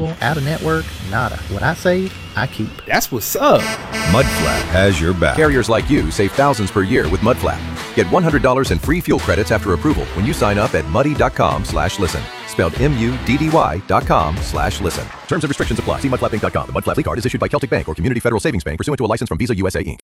cable, out of network, nada. What I save, I keep. That's what's up. Mudflap has your back. Carriers like you save thousands per year with Mudflap. Get $100 in free fuel credits after approval when you sign up at muddy.com/listen. Spelled MUDDY.com/listen. Terms and restrictions apply. See mudflapping.com. The Mudflap card is issued by Celtic Bank or Community Federal Savings Bank pursuant to a license from Visa USA Inc.